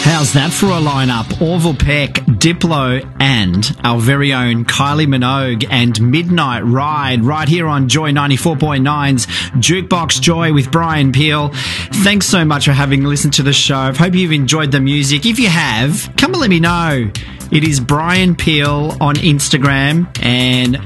How's that for a lineup? Orville Peck, Diplo, and our very own Kylie Minogue and Midnight Ride right here on Joy 94.9's Jukebox Joy with Brian Peel. Thanks so much for having listened to the show. I hope you've enjoyed the music. If you have, come and let me know. It is Brian Peel on Instagram and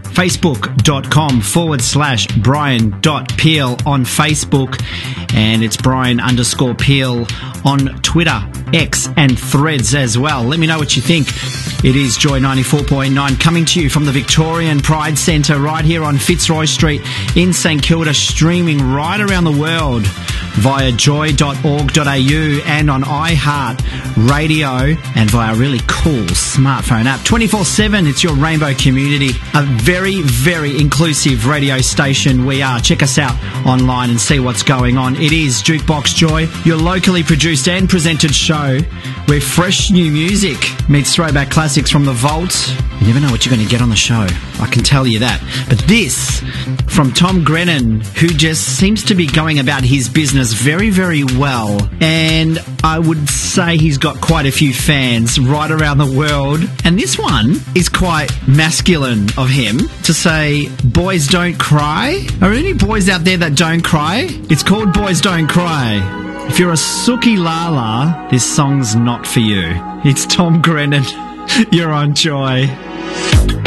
facebook.com/Brian.Peel on Facebook. And it's Brian_Peel on Twitter, X and Threads as well. Let me know what you think. It is Joy 94.9 coming to you from the Victorian Pride Centre right here on Fitzroy Street in St Kilda, streaming right around the world via joy.org.au and on iHeart Radio and via a really cool smartphone app. 24/7, it's your rainbow community. A very, very inclusive radio station we are. Check us out online and see what's going on. It is Jukebox Joy, your locally produced and presented show where fresh new music meets throwback classics from the vault. You never know what you're going to get on the show, I can tell you that. But this, from Tom Grennan, who just seems to be going about his business very, very well. And I would say he's got quite a few fans right around the world. And this one is quite masculine of him to say, boys don't cry. Are there any boys out there that don't cry? It's called Boys Don't Cry. If you're a Suki Lala, this song's not for you. It's Tom Grennan. You're on Joy.